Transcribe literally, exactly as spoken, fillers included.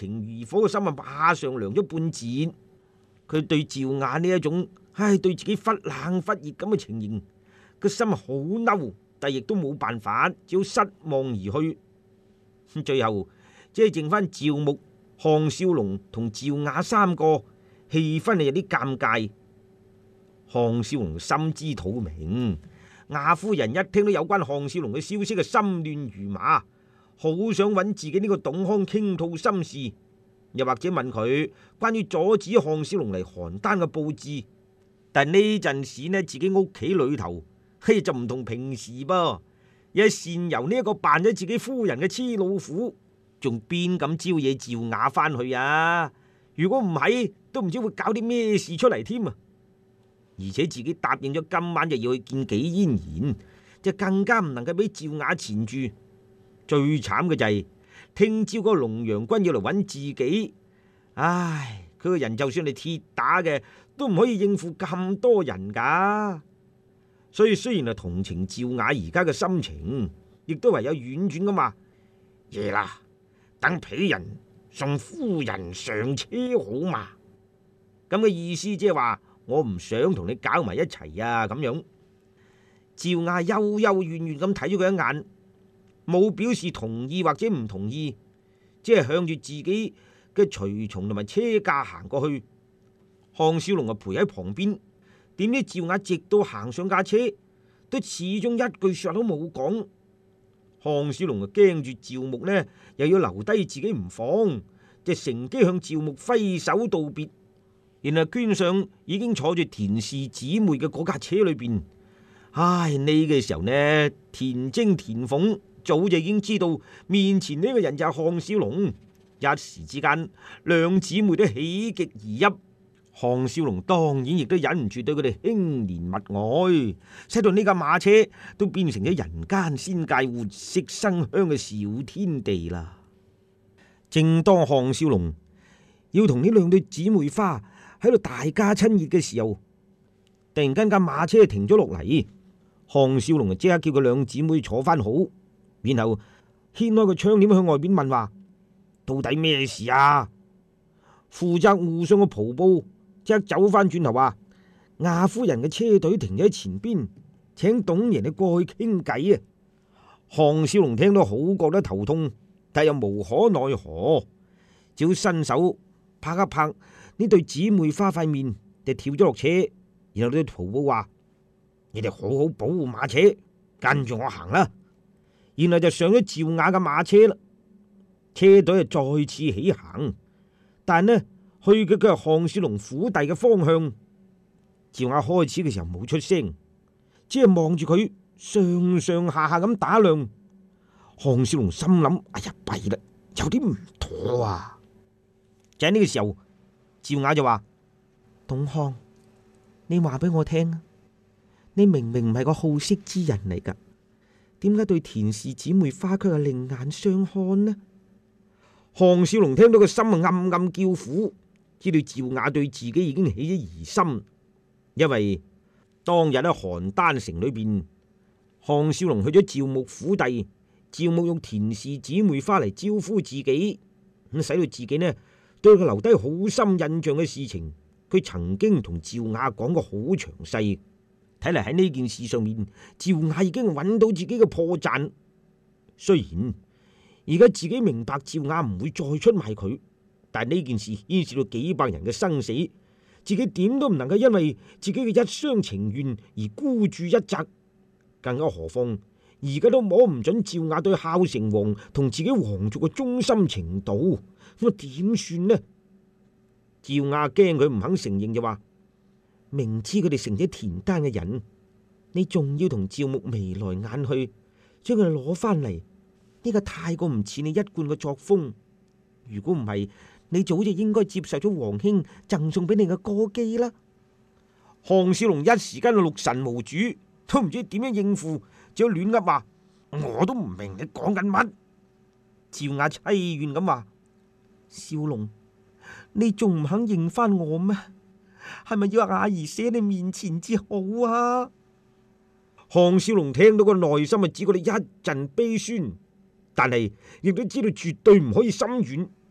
情如火嘅心啊，馬上涼咗半截。佢對趙雅呢一種唉對自己忽冷忽熱咁嘅情形，個心好嬲，但亦都冇辦法，只好失望而去。最後即係剩翻趙牧、項少龍同趙雅三個，氣氛係有啲尷尬。項少龍心知肚明，雅夫人一聽到有關項少龍嘅消息，就心亂如麻，好想揾自己呢個董康傾吐心事，又或者問佢關於阻止項少龍嚟邯鄲嘅佈置。但呢陣時呢，自己屋企裏頭嘿就唔同平時噃，有善由呢一個扮咗自己夫人嘅黐老虎，仲邊敢招惹趙雅翻去啊？如果唔係，都唔知會搞啲咩事出嚟添啊！而且自己答應咗今晚就要去見紀嫣然，就更加唔能夠俾趙雅纏住。最慘嘅就係聽朝嗰個龍陽君要嚟揾自己，唉，佢個人就算係鐵打嘅，都唔可以應付咁多人噶。所以雖然係同情趙雅而家嘅心情，亦都唯有婉轉咁話：夜啦，等鄙人送夫人上車好嘛？咁嘅意思即係話我唔想同你搞埋一齊啊！咁樣，趙雅幽幽怨怨咁睇咗佢一眼，冇表示同意或者唔同意，即係向住自己嘅隨從同埋車駕行過去。項少龍啊陪喺旁邊，點知趙雅直到行上架車，都始終一句說話都冇講。項少龍啊驚住趙牧呢，又要留低自己唔放，就乘機向趙牧揮手道別。然後捐上已經坐住田氏姊妹嘅嗰架車裏邊。唉，呢個時候呢，田征田鳳早就已經知道面前呢個人就係項少龍，一時之間兩姊妹都喜極而泣。項少龍當然亦都忍唔住對佢哋輕憐密愛，使到呢架馬車都變成咗人間仙界活色生香嘅小天地啦。正當項少龍要同呢兩對姊妹花喺度大家親熱嘅時候，突然間架馬車停咗落嚟，項少龍就即刻叫佢兩姊妹坐翻好，然後掀開個窗簾向外邊問話：到底咩事啊？負責護送嘅蒲布即刻走翻轉頭話：亞夫人嘅車隊停咗喺前邊，請董爺你過去傾偈啊！項少龍聽到好覺得頭痛，但又無可奈何，只好伸手拍一拍呢對姊妹花塊面，就跳咗落車，然後對蒲布話：你哋好好保護馬車，跟住我行啦。然後就上咗趙雅嘅馬車啦。車隊就再次起行，但呢去嘅佢係項少龍府邸嘅方向。趙雅開始嘅時候冇出聲，只係望住佢上上下下咁打量。項少龍心諗：哎呀，弊啦，有啲唔妥啊！就喺呢個時候，趙雅就話：董康，你話俾我聽啊，你明明唔係個好色之人嚟噶，點解對田氏姊妹花卻係另眼相看呢？項少龍聽到個心啊暗暗叫苦，知道趙雅對自己已經起咗疑心，因為當日喺邯鄲城裏邊，項少龍去咗趙牧府邸，趙牧用田氏姊妹花嚟招呼自己，咁使到自己呢對佢留低好深印象嘅事情，佢曾經同趙雅講過好詳細。睇嚟喺呢件事上面，趙雅已經揾到自己嘅破綻。雖然而家自己明白趙雅唔會再出賣佢，但呢件事牽涉到幾百人嘅生死，自己點都唔能夠因為自己嘅一廂情願而孤注一擲。更加何況而家都摸唔準趙雅對孝成王同自己皇族嘅忠心程度，咁啊點算呢？趙雅驚佢唔肯承認，就話：明知佢哋成咗田單嘅人，你仲要同趙牧眉來眼去，將佢哋攞翻嚟，呢個太過唔似你一貫嘅作風。如果唔係，你早就應該接受咗皇兄贈送俾你嘅歌姬啦。項少龍一時間六神無主，都唔知點樣應付，只好亂噏話：我都唔明你講緊乜。趙雅凄怨咁話：少龍，你仲唔肯認翻我咩？係咪要阿兒寫你面前至好啊？項少龍聽到個內心啊，只覺得一陣悲酸，但係亦都知道絕對唔可以心軟，